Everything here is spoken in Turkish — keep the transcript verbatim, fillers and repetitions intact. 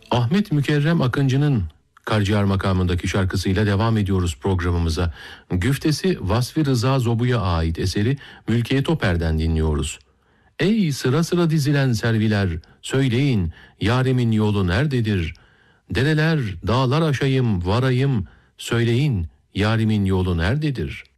Ahmet Mükerrem Akıncı'nın Karciğer makamındaki şarkısıyla devam ediyoruz programımıza. Güftesi Vasfi Rıza Zobu'ya ait eseri Mülkiye Toper'den dinliyoruz. Ey sıra sıra dizilen serviler, söyleyin yarimin yolu nerededir? Dereler, dağlar aşayım, varayım, söyleyin yarimin yolu nerededir?''